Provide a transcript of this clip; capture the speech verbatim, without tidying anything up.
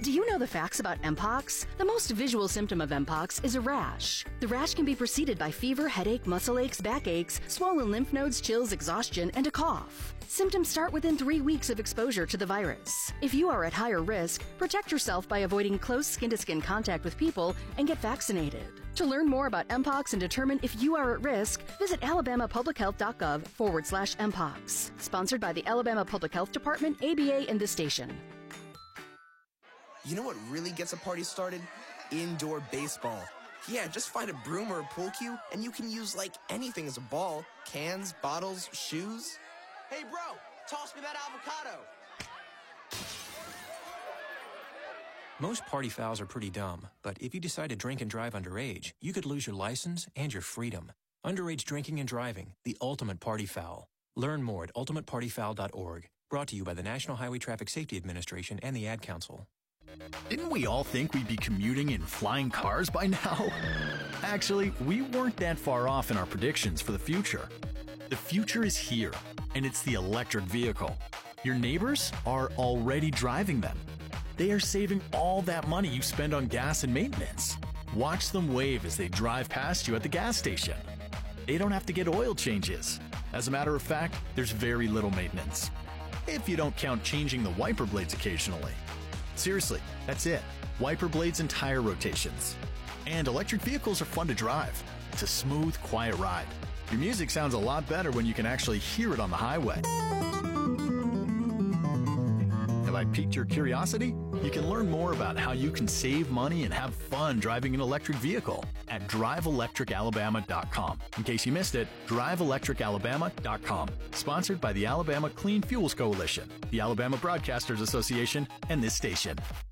Do you know the facts about Mpox? The most visual symptom of Mpox is a rash. The rash can be preceded by fever, headache, muscle aches, backaches, swollen lymph nodes, chills, exhaustion, and a cough. Symptoms start within three weeks of exposure to the virus. If you are at higher risk, protect yourself by avoiding close skin-to-skin contact with people and get vaccinated. To learn more about Mpox and determine if you are at risk, visit alabamapublichealth.gov forward slash Mpox. Sponsored by the Alabama Public Health Department, A B A, and this station. You know what really gets a party started? Indoor baseball. Yeah, just find a broom or a pool cue, and you can use, like, anything as a ball. Cans, bottles, shoes. Hey, bro, toss me that avocado. Most party fouls are pretty dumb, but if you decide to drink and drive underage, you could lose your license and your freedom. Underage drinking and driving, the ultimate party foul. Learn more at ultimate party foul dot org. Brought to you by the National Highway Traffic Safety Administration and the Ad Council. Didn't we all think we'd be commuting in flying cars by now? Actually, we weren't that far off in our predictions for the future. The future is here, and it's the electric vehicle. Your neighbors are already driving them. They are saving all that money you spend on gas and maintenance. Watch them wave as they drive past you at the gas station. They don't have to get oil changes. As a matter of fact, there's very little maintenance, if you don't count changing the wiper blades occasionally. Seriously, that's it. Wiper blades and tire rotations. And electric vehicles are fun to drive. It's a smooth, quiet ride. Your music sounds a lot better when you can actually hear it on the highway. Have I piqued your curiosity? You can learn more about how you can save money and have fun driving an electric vehicle at drive electric alabama dot com. In case you missed it, drive electric alabama dot com. Sponsored by the Alabama Clean Fuels Coalition, the Alabama Broadcasters Association, and this station.